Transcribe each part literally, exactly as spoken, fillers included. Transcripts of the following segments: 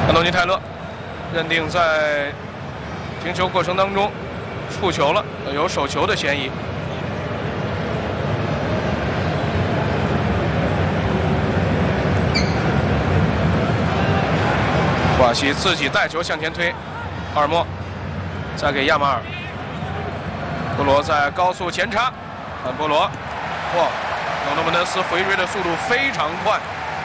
安东尼泰勒认定在停球过程当中触球了，有手球的嫌疑。库瓦西自己带球向前推，阿尔莫再给亚马尔，波罗在高速前插，看波罗，哇，罗诺门德斯回追的速度非常快。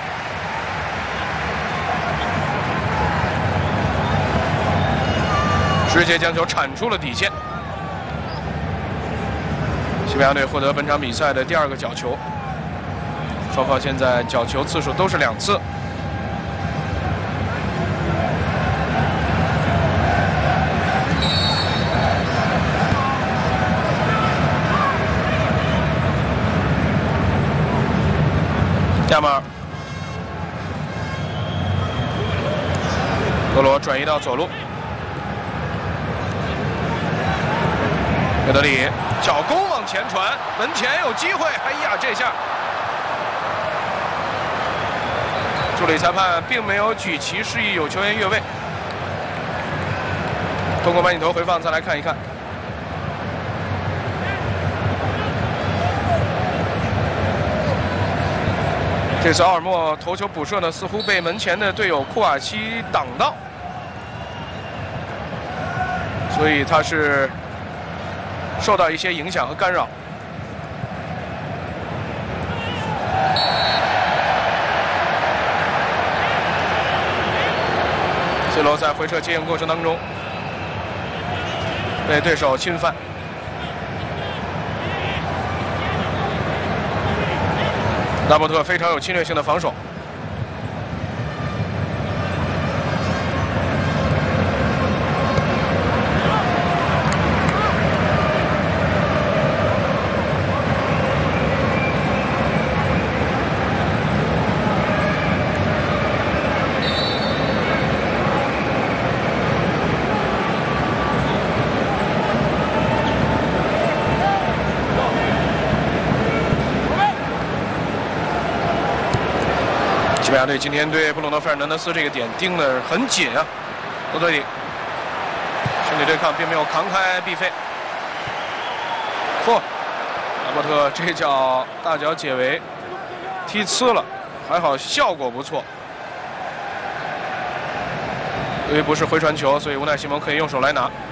直接将球铲出了底线。西班牙队获得本场比赛的第二个角球，双方现在角球次数都是两次。亚马尔，格罗转移到左路。 费德里脚弓往前传，门前有机会。哎呀，这下助理裁判并没有举旗示意有球员越位。通过慢镜头回放再来看一看。这次奥尔莫头球补射呢，似乎被门前的队友库瓦西挡到，所以他是。 受到一些影响和干扰。C罗在回撤接应过程当中被对手侵犯。拉波特非常有侵略性的防守。 西班牙队今天对布鲁诺·费尔南德斯这个点盯得很紧啊，罗德里身体对抗并没有扛开毕费。嚯，拉波特这脚大脚解围踢呲了，还好效果不错。由于不是回传球，所以无奈西蒙可以用手来拿。